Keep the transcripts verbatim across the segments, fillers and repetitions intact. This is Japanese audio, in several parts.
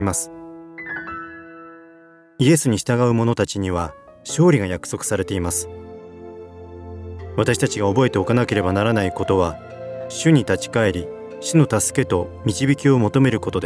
ます。イエスに従う者たちには勝利が約束されています。私たちが覚えておかなければならないことは、主に立ち返り、主の助けと導きを求めることです。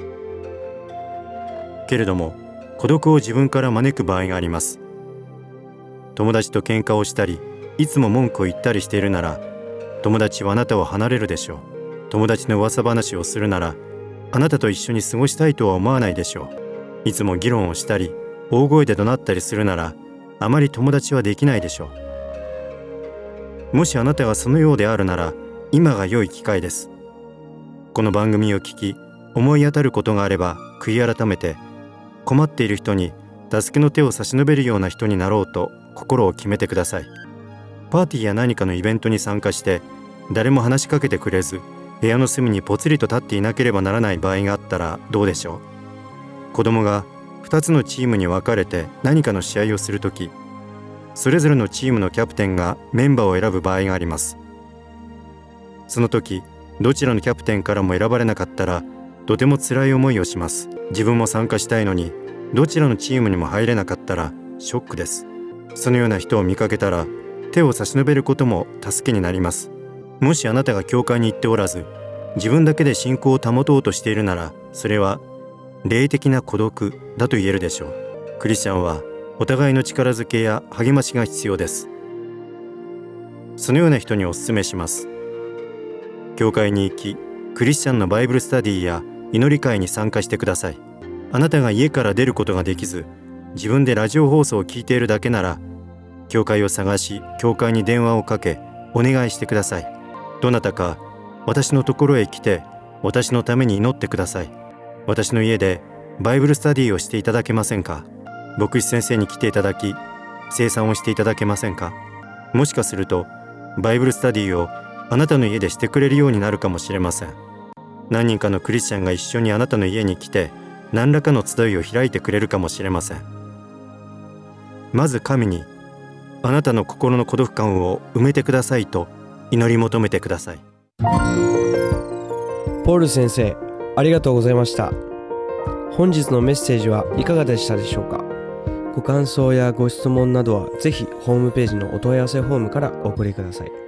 けれども、孤独を自分から招く場合があります。友達と喧嘩をしたり、いつも文句を言ったりしているなら、友達はあなたを離れるでしょう。友達の噂話をするなら、あなたと一緒に過ごしたいとは思わないでしょう。いつも議論をしたり、大声で怒鳴ったりするなら、あまり友達はできないでしょう。もしあなたがそのようであるなら、今が良い機会です。この番組を聞き、思い当たることがあれば、悔い改めて、困っている人に助けの手を差し伸べるような人になろうと心を決めてください。パーティーや何かのイベントに参加して、誰も話しかけてくれず、部屋の隅にぽつりと立っていなければならない場合があったらどうでしょう。子供がふたつのチームに分かれて何かの試合をするとき、それぞれのチームのキャプテンがメンバーを選ぶ場合があります。その時、どちらのキャプテンからも選ばれなかったら、とても辛い思いをします。自分も参加したいのに、どちらのチームにも入れなかったらショックです。そのような人を見かけたら、手を差し伸べることも助けになります。もしあなたが教会に行っておらず、自分だけで信仰を保とうとしているなら、それは霊的な孤独だと言えるでしょう。クリスチャンはお互いの力づけや励ましが必要です。そのような人にお勧めします。教会に行き、クリスチャンのバイブルスタディや祈り会に参加してください。あなたが家から出ることができず、自分でラジオ放送を聞いているだけなら、教会を探し、教会に電話をかけ、お願いしてください。どなたか私のところへ来て、私のために祈ってください。私の家でバイブルスタディをしていただけませんか。牧師先生に来ていただき、聖餐をしていただけませんか。もしかするとバイブルスタディをあなたの家でしてくれるようになるかもしれません。何人かのクリスチャンが一緒にあなたの家に来て、何らかの集いを開いてくれるかもしれません。まず神に、あなたの心の孤独感を埋めてくださいと祈り求めてください。 ポール先生、ありがとうございました。本日のメッセージはいかがでしたでしょうか。ご感想やご質問などはぜひホームページのお問い合わせフォームからお送りください。